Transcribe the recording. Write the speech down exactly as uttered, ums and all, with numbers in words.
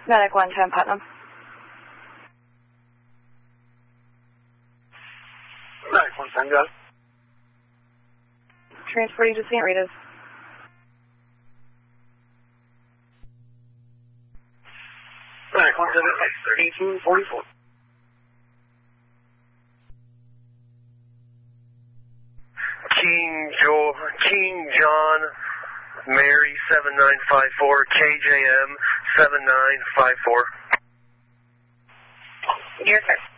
Medic one ten Putnam. Medic one ten, got it. Transporting to Saint Rita's. Medic one ten, eighteen forty-four. King Joe, King John, Mary seven nine five four, K J M seven nine five four. Yes, sir.